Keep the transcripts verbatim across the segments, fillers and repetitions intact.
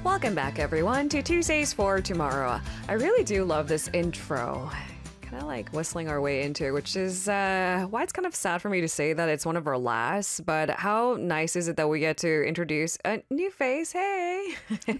Welcome back, everyone, to Tuesdays for Tomorrow. I really do love this intro. Kind of like whistling our way into it, which is uh, why it's kind of sad for me to say that it's one of our last. But how nice is it that we get to introduce a new face? Hey!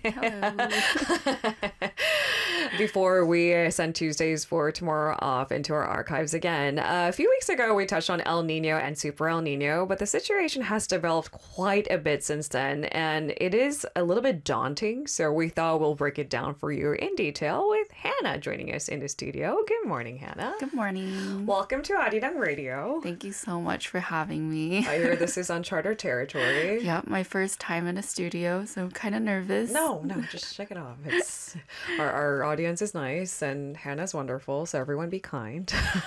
Before we send Tuesdays for Tomorrow off into our archives again. Uh, a few weeks ago, we touched on El Nino and Super El Nino, but the situation has developed quite a bit since then, and it is a little bit daunting. So we thought we'll break it down for you in detail with Hannah joining us in the studio. Good morning, Hannah. Good morning. Welcome to Arirang Radio. Thank you so much for having me. I hear this is uncharted territory. Yep, my first time in a studio, so I'm kind of nervous. No, no, just shake it off. It's our, our audience is nice and Hannah's wonderful, so everyone be kind.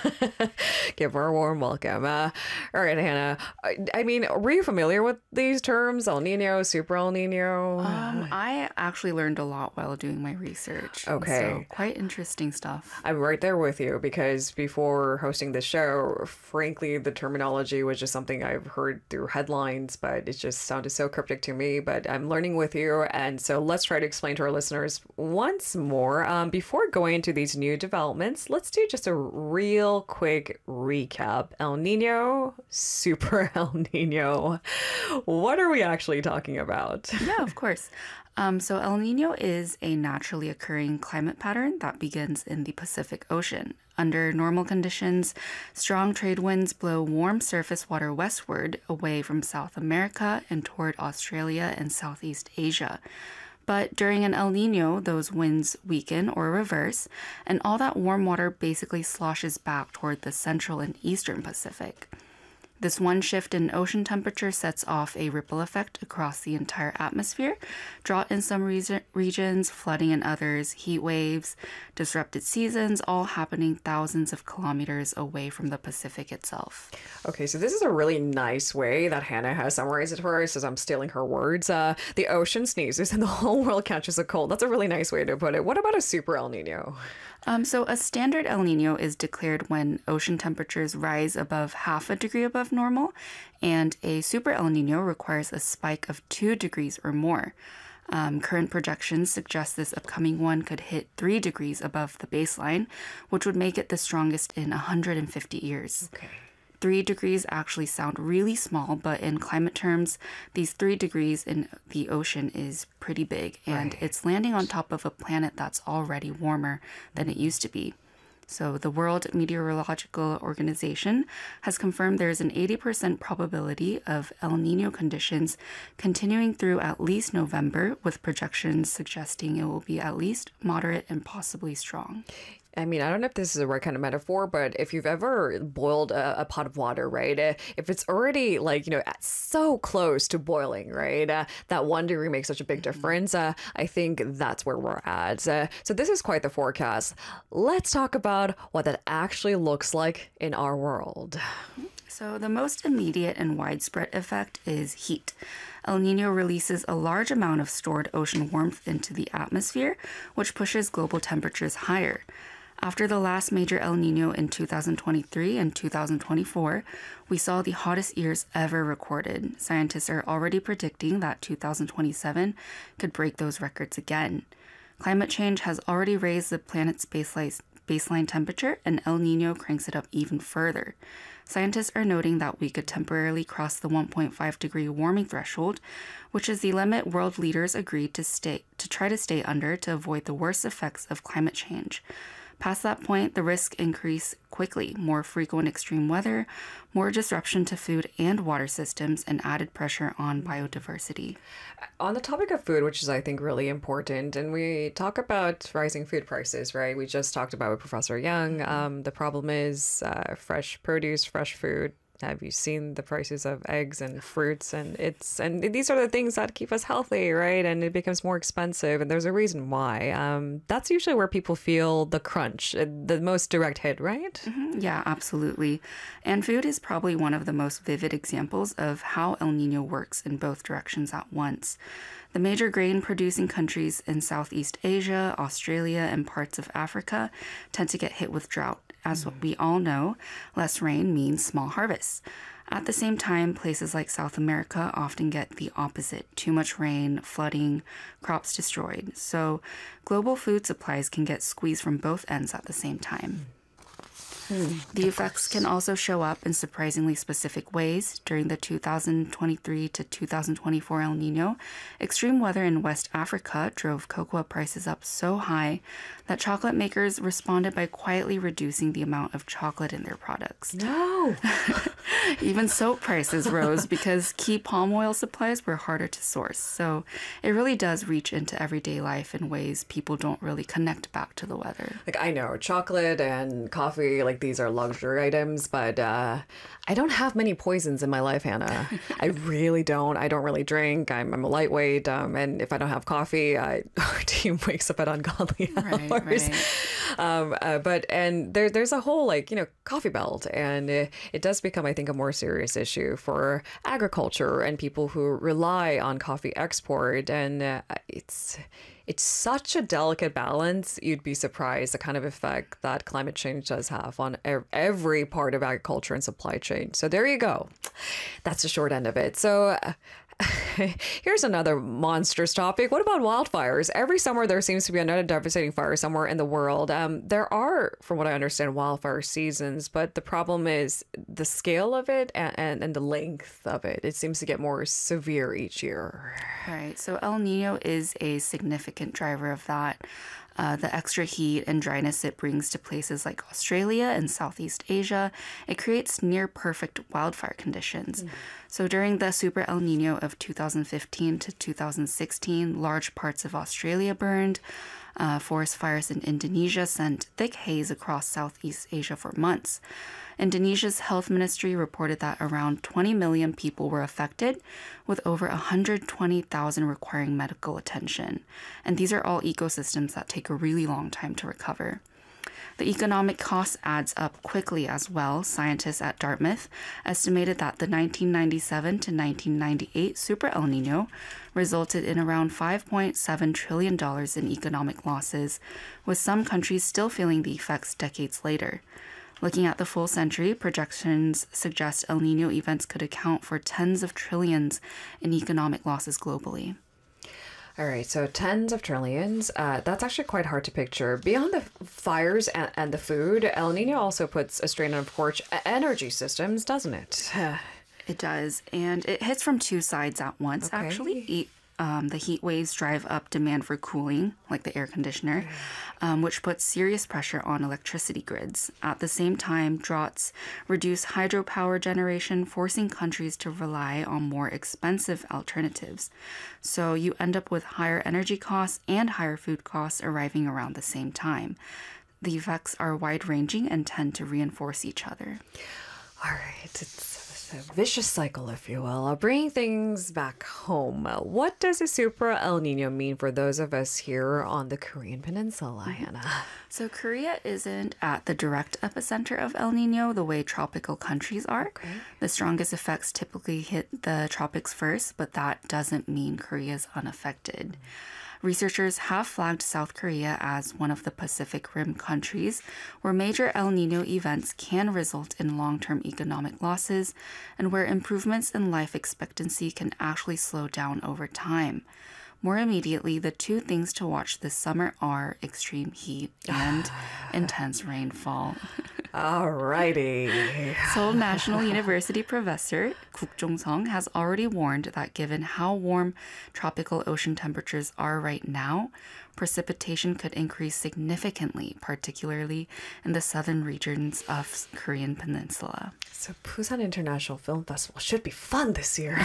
Give her a warm welcome. Uh, all right, Hannah. I, I mean, were you familiar with these terms? El Nino, Super El Nino? Um, I actually learned a lot while doing my research. Okay. So quite interesting stuff. I'm right there with you because before hosting this show, frankly, the terminology was just something I've heard through headlines, but it just sounded so cryptic to me. But I'm learning with you. And so let's try to explain to our listeners once more. Um, before going into these new developments, let's do just a real quick recap. El Nino, Super El Nino. What are we actually talking about? Yeah, of course. Um, so El Nino is a naturally occurring climate pattern that begins in the Pacific Ocean. Under normal conditions, strong trade winds blow warm surface water westward away from South America and toward Australia and Southeast Asia. But during an El Nino, those winds weaken or reverse, and all that warm water basically sloshes back toward the central and eastern Pacific. This one shift in ocean temperature sets off a ripple effect across the entire atmosphere, drought in some re- regions, flooding in others, heat waves, disrupted seasons, all happening thousands of kilometers away from the Pacific itself. Okay, so this is a really nice way that Hannah has summarized it for us, as I'm stealing her words. Uh, the ocean sneezes and the whole world catches a cold. That's a really nice way to put it. What about a super El Nino? Um, so a standard El Nino is declared when ocean temperatures rise above half a degree above normal, and a super El Nino requires a spike of two degrees or more. Um, current projections suggest this upcoming one could hit three degrees above the baseline, which would make it the strongest in one hundred fifty years. Okay. Three degrees actually sound really small, but in climate terms, these three degrees in the ocean is pretty big, and Right. it's landing on top of a planet that's already warmer than it used to be. So the World Meteorological Organization has confirmed there is an eighty percent probability of El Nino conditions continuing through at least November, with projections suggesting it will be at least moderate and possibly strong. I mean, I don't know if this is the right kind of metaphor, but if you've ever boiled a, a pot of water, right? Uh, if it's already like, you know, so close to boiling, right? Uh, that one degree makes such a big difference. Uh, I think that's where we're at. Uh, so this is quite the forecast. Let's talk about what that actually looks like in our world. So the most immediate and widespread effect is heat. El Nino releases a large amount of stored ocean warmth into the atmosphere, which pushes global temperatures higher. After the last major El Nino in two thousand twenty-three and two thousand twenty-four, we saw the hottest years ever recorded. Scientists are already predicting that two thousand twenty-seven could break those records again. Climate change has already raised the planet's baseline baseline temperature, and El Nino cranks it up even further. Scientists are noting that we could temporarily cross the one point five degree warming threshold, which is the limit world leaders agreed to stay to try to stay under to avoid the worst effects of climate change. Past that point, the risks increase quickly. More frequent extreme weather, more disruption to food and water systems, and added pressure on biodiversity. On the topic of food, which is, I think, really important, and we talk about rising food prices, right? We just talked about with Professor Young. Um, the problem is uh, fresh produce, fresh food. Have you seen the prices of eggs and fruits? And it's and these are the things that keep us healthy, right? And it becomes more expensive, and there's a reason why. Um, that's usually where people feel the crunch, uh, the most direct hit, right? Mm-hmm. Yeah, absolutely. And food is probably one of the most vivid examples of how El Nino works in both directions at once. The major grain-producing countries in Southeast Asia, Australia, and parts of Africa tend to get hit with drought. As we all know, less rain means small harvests. At the same time, places like South America often get the opposite: too much rain, flooding, crops destroyed. So global food supplies can get squeezed from both ends at the same time. Hmm, the effects can also show up in surprisingly specific ways. During the two thousand twenty-three to two thousand twenty-four El Nino, extreme weather in West Africa drove cocoa prices up so high that chocolate makers responded by quietly reducing the amount of chocolate in their products. No! Even soap prices rose because key palm oil supplies were harder to source. So it really does reach into everyday life in ways people don't really connect back to the weather. Like, I know chocolate and coffee, like these are luxury items, but uh, I don't have many poisons in my life, Hannah. I really don't. I don't really drink. I'm, I'm a lightweight. Um, and if I don't have coffee, I, our team wakes up at ungodly hours. Right, right. Um, uh, but, and there, there's a whole, like, you know, coffee belt. And it, it does become, I think, a more serious issue for agriculture and people who rely on coffee export. And uh, it's... It's such a delicate balance. You'd be surprised the kind of effect that climate change does have on every part of agriculture and supply chain. So there you go. That's the short end of it. So uh, here's another monstrous topic. What about wildfires? Every summer there seems to be another devastating fire somewhere in the world. Um, there are, from what I understand, wildfire seasons, but the problem is the scale of it and, and, and the length of it. It seems to get more severe each year. Right. So El Nino is a significant driver of that. Uh, the extra heat and dryness it brings to places like Australia and Southeast Asia, it creates near perfect wildfire conditions. Mm. So during the Super El Nino of two thousand fifteen to two thousand sixteen, large parts of Australia burned. Uh, forest fires in Indonesia sent thick haze across Southeast Asia for months. Indonesia's health ministry reported that around twenty million people were affected, with over one hundred twenty thousand requiring medical attention. And these are all ecosystems that take a really long time to recover. The economic cost adds up quickly as well. Scientists at Dartmouth estimated that the nineteen ninety-seven to nineteen ninety-eight Super El Nino resulted in around five point seven trillion dollars in economic losses, with some countries still feeling the effects decades later. Looking at the full century, projections suggest El Nino events could account for tens of trillions in economic losses globally. All right, so tens of trillions. Uh, that's actually quite hard to picture. Beyond the fires and, and the food, El Nino also puts a strain on, of course, energy systems, doesn't it? It does, and it hits from two sides at once, okay. actually. E- Um, the heat waves drive up demand for cooling, like the air conditioner, um, which puts serious pressure on electricity grids. At the same time, droughts reduce hydropower generation, forcing countries to rely on more expensive alternatives. So you end up with higher energy costs and higher food costs arriving around the same time. The effects are wide-ranging and tend to reinforce each other. All right, it's a vicious cycle, if you will. Bringing things back home, what does a Super El Nino mean for those of us here on the Korean Peninsula, Hannah? So Korea isn't at the direct epicenter of El Nino the way tropical countries are. Okay. The strongest effects typically hit the tropics first, but that doesn't mean Korea's unaffected. Researchers have flagged South Korea as one of the Pacific Rim countries where major El Nino events can result in long-term economic losses and where improvements in life expectancy can actually slow down over time. More immediately, the two things to watch this summer are extreme heat and intense rainfall. Alrighty. Seoul National University professor Guk Jong-sung has already warned that given how warm tropical ocean temperatures are right now, precipitation could increase significantly, particularly in the southern regions of Korean Peninsula. So Busan International Film Festival should be fun this year.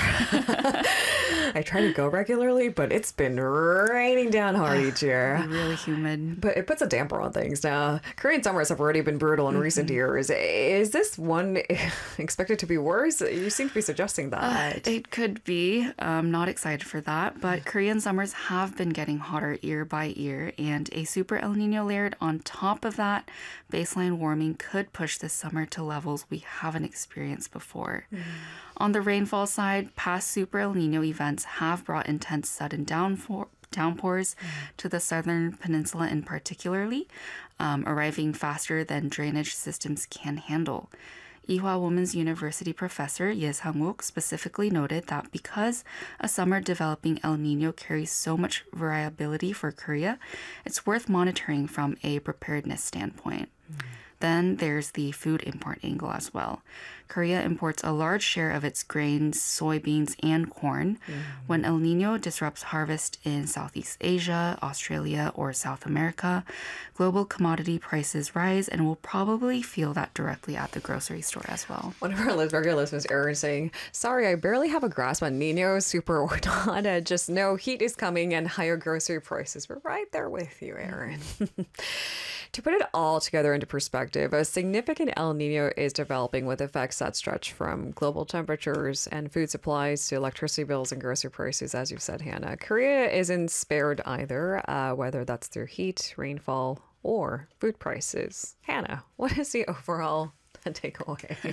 I try to go regularly, but it's been raining down hard each year. Really humid. But it puts a damper on things now. Korean summers have already been brutal in mm-hmm. recent years. Is this one expected to be worse? You seem to be suggesting that. Uh, it could be. I'm not excited for that. But Korean summers have been getting hotter year by year. And a Super El Nino layered on top of that, baseline warming could push this summer to levels we haven't experienced before. Mm. On the rainfall side, past Super El Nino events have brought intense sudden downpour, downpours mm. to the southern peninsula in particularly, um, arriving faster than drainage systems can handle. Ewha Women's University professor Ye Sang-wook specifically noted that because a summer developing El Nino carries so much variability for Korea, it's worth monitoring from a preparedness standpoint. Mm. Then there's the food import angle as well. Korea imports a large share of its grains, soybeans, and corn. Mm. When El Nino disrupts harvest in Southeast Asia, Australia, or South America, global commodity prices rise and will probably feel that directly at the grocery store as well. One of our regular listeners, Aaron, saying, sorry, I barely have a grasp on Nino, super or not. I just know heat is coming and higher grocery prices. We're right there with you, Aaron. To put it all together into perspective, a significant El Nino is developing with effects that stretch from global temperatures and food supplies to electricity bills and grocery prices, as you've said, Hannah. Korea isn't spared either, uh, whether that's through heat, rainfall, or food prices. Hannah, what is the overall takeaway?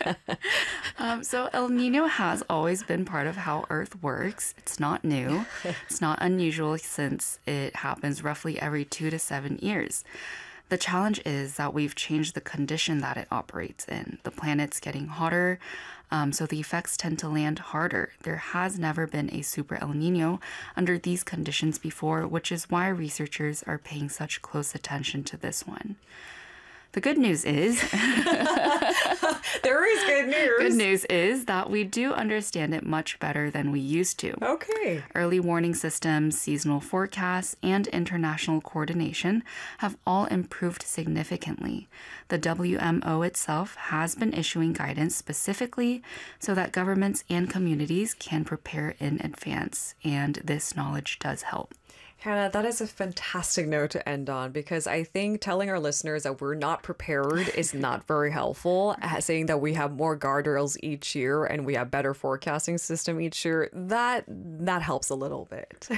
um, so El Nino has always been part of how Earth works. It's not new. It's not unusual since it happens roughly every two to seven years. The challenge is that we've changed the condition that it operates in. The planet's getting hotter, um, so the effects tend to land harder. There has never been a super El Nino under these conditions before, which is why researchers are paying such close attention to this one. The good news is... There is good news. Good news is that we do understand it much better than we used to. Okay. Early warning systems, seasonal forecasts, and international coordination have all improved significantly. The W M O itself has been issuing guidance specifically so that governments and communities can prepare in advance, and this knowledge does help. Hannah, that is a fantastic note to end on, because I think telling our listeners that we're not prepared is not very helpful. Saying that we have more guardrails each year and we have better forecasting system each year, that that helps a little bit.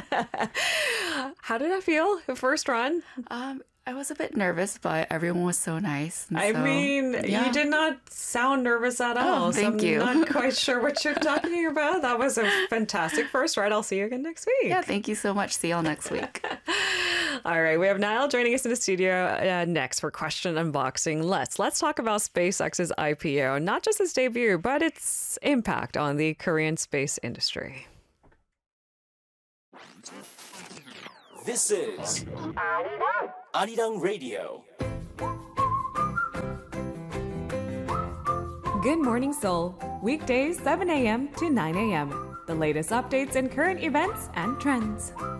How did that feel the first run? Um, I was a bit nervous, but everyone was so nice. I so, mean, yeah. You did not sound nervous at all. Oh, thank so I'm you. not quite sure what you're talking about. That was a fantastic first ride. I'll see you again next week. Yeah, thank you so much. See y'all next week. All right, we have Niall joining us in the studio uh, next for Question Unboxing. Let's let's talk about SpaceX's I P O, not just its debut, but its impact on the Korean space industry. This is Arirang Radio. Good Morning Seoul, weekdays seven a.m. to nine a.m. The latest updates and current events and trends.